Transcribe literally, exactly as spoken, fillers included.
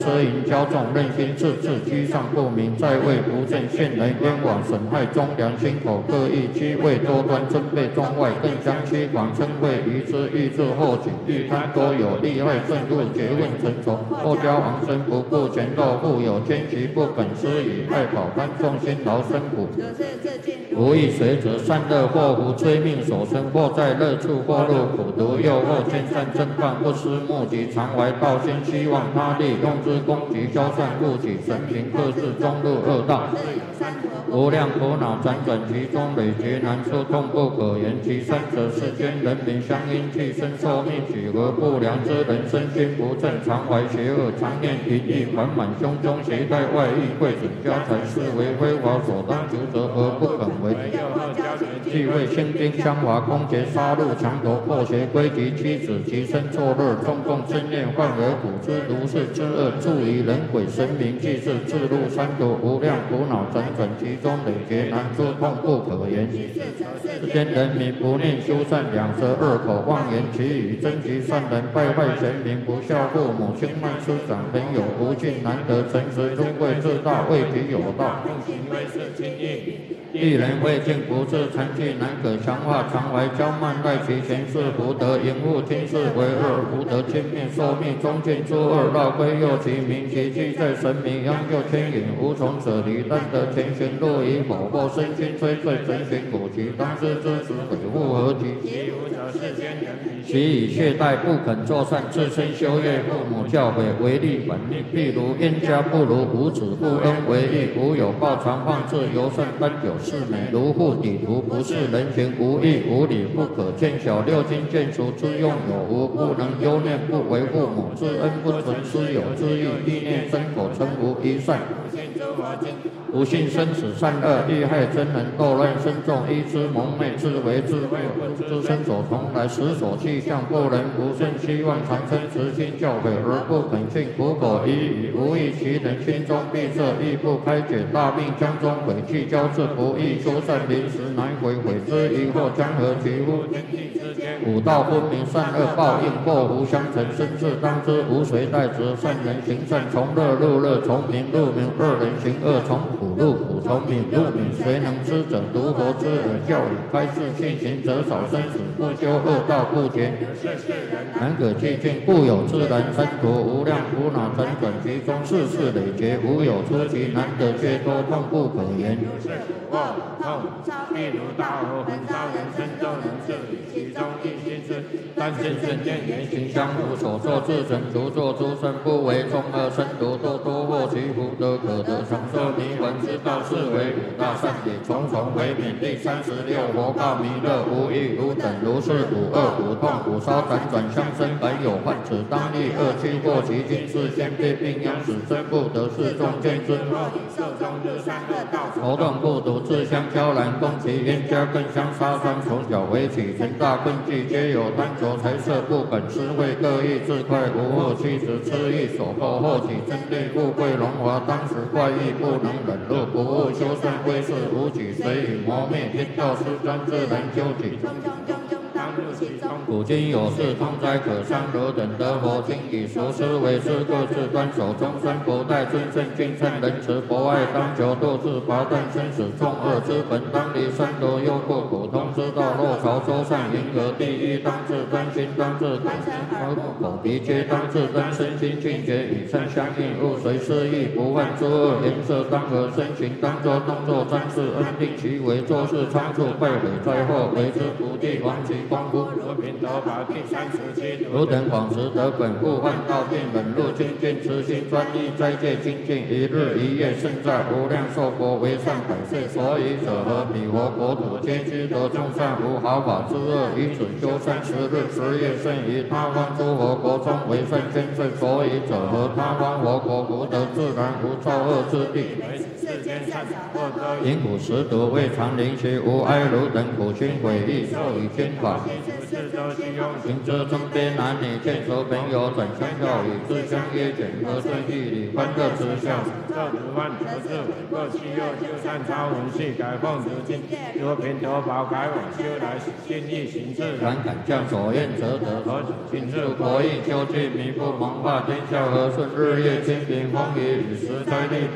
车淫骄纵，任心自治，居上不明，在位不正，陷人冤枉，损害忠良，心口各异，机位多端，争备中外，更相欺狂，称谓愚之，欲治后举，欲贪多有，利害甚入，诘问成仇，或交王身，不顾前斗，互有奸局，不肯施以爱保贪，众心劳身苦。无益随者善恶祸福，追命所生，或在乐处，或入苦毒，诱惑兼善正犯，不思目的，常怀道心，希望他利，用之攻击，消散误己，神平克制，中入恶道。无量苦恼辗转其中，累劫难出，痛不可言。其三者，世间人民相因寄生，受命举而不良之人，身心不正，常怀邪恶，常念淫意，缓满胸中，携带外溢，贵损家财，是为非法所当求者而不肯为。既为兴兵相华，攻劫杀戮，强夺破邪归敌，妻子其身作乐，中共真念，患而苦之，如是之恶，助于人鬼神明，既是自入三途，无量苦恼辗转其中，累劫难出，痛不可言。世间人民不念修善，两舌恶口，妄言其语，争其善人，败坏贤明，不孝父母，轻慢师长，朋友不敬，难得诚实，尊贵自大，为己有道，用行为是轻易。一人未尽不治，残疾难可强化，常怀骄慢，赖其前世福德，淫恶听事为恶，福德轻灭，寿命中尽诸恶，绕归右其名，其迹在神明，央就牵引，无从舍离，但得前旋落于否，或身心摧碎，神寻古籍，当知之时，悔复何及？其无者世间人民，其以懈怠，不肯作善，自身修业，父母教诲，为利反逆，譬如冤家不如无子，不恩为义，无有报，常放置，尤甚单久。是美如护底图，不是人情，无义无理，不可见小。六经见除之用有无，不能忧念，不为父母之恩，不存师友之意，意念身口称无一善。不信生死善恶，欲害真人，斗乱身众，依之蒙昧，自为自昧，不知身所从来，实所气象，不能不慎，希望长生慈心教诲，而不肯信，苦口一语，无益其人，心中闭塞，亦不开解，大病将中，悔气交织，不易修善，临时难悔，悔之疑惑，将何其乎？五道分明，善恶报应，祸福相承，生至当知，无谁代责。善人行善，从乐入乐，从明入明；恶人行恶，从苦入苦，从敏入敏。谁能知者？独佛之耳教语，开示信行者少生死，不修恶道不绝。难可寂静，故有自然三途，无量苦恼辗转其中，世事累劫，无有出奇，难得解脱，痛不可言。痛，譬如大火焚烧人身，就能治理其中一心事。但心圣见言行相互，所作自成，除作诸身，不为众恶身毒，多多获其福德，可得长寿弥闻之道，是为五大善也。重重为免。第三十六佛告弥勒，无欲无等，如是五恶五痛五烧辗转相生，本有患，此当立恶趣过其境，是先辈病殃，使身不得世众见之。受中日善恶道，头痛不独自相交然，攻其冤家更相杀伤，从小为起，成大困忌，皆有贪求财色，不肯施惠，各异自快，无恶妻子痴意所迫，后起争利，富贵荣华，当时怪异，不能忍辱，不务修善，归世无己，随以磨灭，天道失专，自然究竟。古今有事，通灾可伤，汝等得佛经，以熟思为师，各自端守终身，不待尊圣敬称仁慈，博爱当求，度自拔断生死众恶之本，当离三毒忧过苦痛之道，若朝周善迎合第一，当自端心，当自口口鼻皆当自端，身心清洁，与善相应，勿随失意，不犯诸恶，颜色当和，身形当作动作瞻视，恩定其为，做事仓促，败毁灾祸，为之不地，亡其光复。汝等广识得本，故患道病，忍辱精进，慈心专一，斋戒精进，一日一夜胜在无量寿佛为善百岁，所以者何？彼佛国土皆知得众善无好法之恶，以此修善十日十夜胜于他方诸佛国中为善千岁，所以者何？他方佛国福德自然无造恶之地。 世间善恶多因苦实毒未尝灵其无哀如等苦心悔意受以天法。 世都需用行之尊卑男女见所朋友转相教与自相约卷和顺义理欢乐之笑。 这如万德智伟各需右就善超文系改奉直进若贫多宝改往修来心意行智然敢将所愿则得。 何止尽是智国义究竟民不蒙化天下和顺日夜清平风雨雨时灾地。